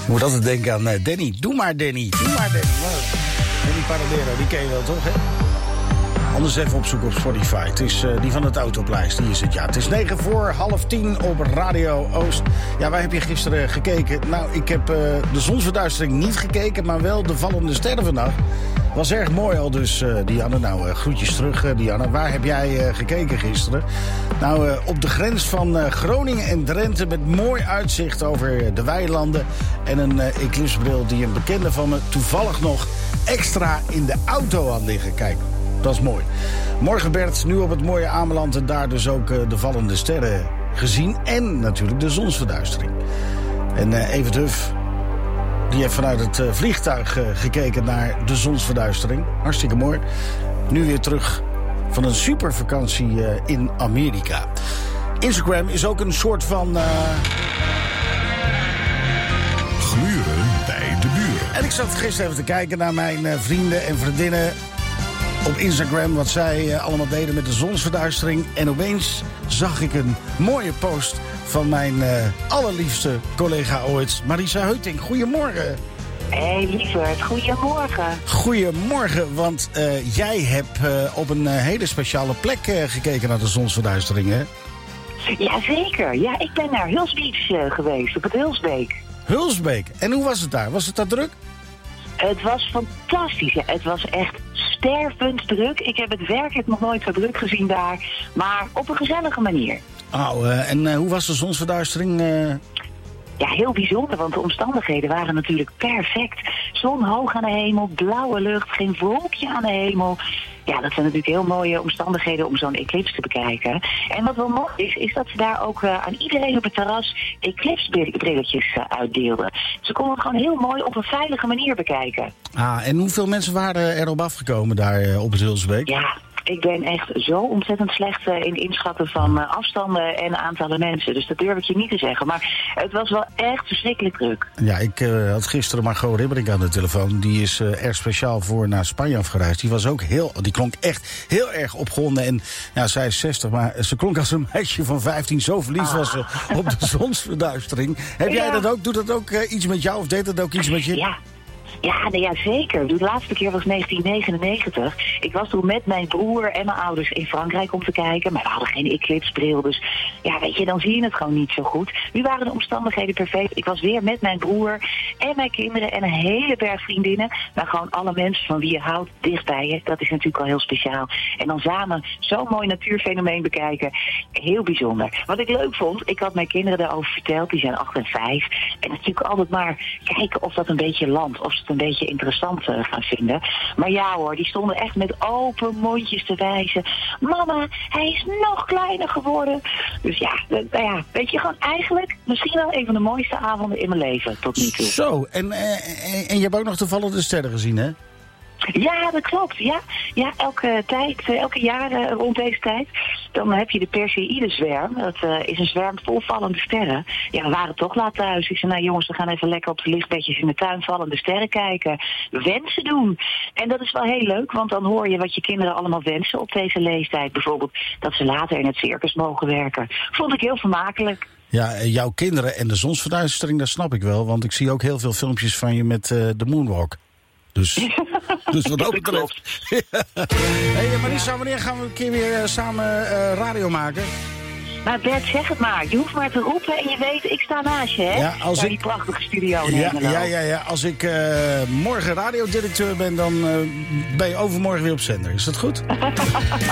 moet altijd denken aan Danny. Doe maar Danny. Danny Paradero, die ken je wel toch, hè? Anders even opzoeken op Spotify. Het is die van het Autopleis, die is het, ja. Het is 9:09 op Radio Oost. Ja, waar heb je gisteren gekeken? Nou, ik heb de zonsverduistering niet gekeken, maar wel de vallende sterren vannacht. Was erg mooi al dus, Dianne. Nou, groetjes terug, Dianne. Waar heb jij gekeken gisteren? Nou, op de grens van Groningen en Drenthe met mooi uitzicht over de weilanden. En een eclipsebril die een bekende van me toevallig nog extra in de auto had liggen. Kijk. Dat is mooi. Morgen Bert, nu op het mooie Ameland en daar dus ook de vallende sterren gezien. En natuurlijk de zonsverduistering. En Evert Huf, die heeft vanuit het vliegtuig gekeken naar de zonsverduistering. Hartstikke mooi. Nu weer terug van een supervakantie in Amerika. Instagram is ook een soort van... Gluren bij de buren. En ik zat gisteren even te kijken naar mijn vrienden en vriendinnen... op Instagram wat zij allemaal deden met de zonsverduistering. En opeens zag ik een mooie post van mijn allerliefste collega ooit, Marisa Heuting. Goedemorgen. Hé, lieverd, goedemorgen. Goedemorgen, want jij hebt op een hele speciale plek gekeken naar de zonsverduistering, hè? Jazeker, ja, ik ben naar Hills Beach geweest, op het Hulsbeek. Hulsbeek, en hoe was het daar? Was het daar druk? Het was fantastisch, ja. Het was echt stervend druk. Ik heb het werkelijk nog nooit zo druk gezien daar, maar op een gezellige manier. Oh, en hoe was de zonsverduistering? Ja, heel bijzonder, want de omstandigheden waren natuurlijk perfect. Zon hoog aan de hemel, blauwe lucht, geen wolkje aan de hemel. Ja, dat zijn natuurlijk heel mooie omstandigheden om zo'n eclipse te bekijken. En wat wel mooi is dat ze daar ook aan iedereen op het terras eclipsebrilletjes uitdeelden. Ze konden het gewoon heel mooi op een veilige manier bekijken. Ah, en hoeveel mensen waren er op afgekomen daar op het Hulsbeek? Ja, ik ben echt zo ontzettend slecht in inschatten van afstanden en aantallen mensen. Dus dat durf ik je niet te zeggen. Maar het was wel echt verschrikkelijk druk. Ja, ik had gisteren Margot Ribberink aan de telefoon. Die is erg speciaal voor naar Spanje afgereisd. Die was ook die klonk echt heel erg opgewonden. En ja, zij is 60, maar ze klonk als een meisje van 15. Zo verliefd was ze op de zonsverduistering. Heb jij dat ook? Doet dat ook iets met jou? Of deed dat ook iets met je? Ja. Ja, nee, ja, zeker. De laatste keer was 1999. Ik was toen met mijn broer en mijn ouders in Frankrijk om te kijken. Maar we hadden geen eclipsebril, dus ja, weet je, dan zie je het gewoon niet zo goed. Nu waren de omstandigheden perfect. Ik was weer met mijn broer en mijn kinderen en een hele berg vriendinnen. Maar gewoon alle mensen van wie je houdt dichtbij je. Dat is natuurlijk al heel speciaal. En dan samen zo'n mooi natuurfenomeen bekijken. Heel bijzonder. Wat ik leuk vond, ik had mijn kinderen daarover verteld. Die zijn 8 en 5. En natuurlijk altijd maar kijken of dat een beetje landt. Of ze het een beetje interessant gaan vinden. Maar ja hoor, die stonden echt met open mondjes te wijzen. Mama, hij is nog kleiner geworden. Dus ja, weet je, gewoon eigenlijk misschien wel een van de mooiste avonden in mijn leven tot nu toe. Zo, en je hebt ook nog de vallende sterren gezien, hè? Ja, dat klopt. Ja, elke jaar rond deze tijd, dan heb je de Perseïdenzwerm. Dat is een zwerm vol vallende sterren. Ja, we waren toch laat thuis. Ik zei, nou jongens, we gaan even lekker op de lichtbedjes in de tuin vallende sterren kijken. Wensen doen. En dat is wel heel leuk, want dan hoor je wat je kinderen allemaal wensen op deze leeftijd. Bijvoorbeeld dat ze later in het circus mogen werken. Vond ik heel vermakelijk. Ja, jouw kinderen en de zonsverduistering, dat snap ik wel. Want ik zie ook heel veel filmpjes van je met de moonwalk. Dus wat dat betreft. Hey Marisa, wanneer gaan we een keer weer samen radio maken? Nou Bert, zeg het maar. Je hoeft maar te roepen en je weet, ik sta naast je, hè? Ja, als die prachtige studio in Ja. Als ik morgen radiodirecteur ben, dan ben je overmorgen weer op zender. Is dat goed?